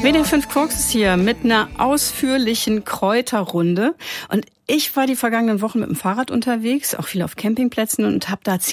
WDR 5 Quarks ist hier mit einer ausführlichen Kräuterrunde. Und ich war die vergangenen Wochen mit dem Fahrrad unterwegs, auch viel auf Campingplätzen und habe da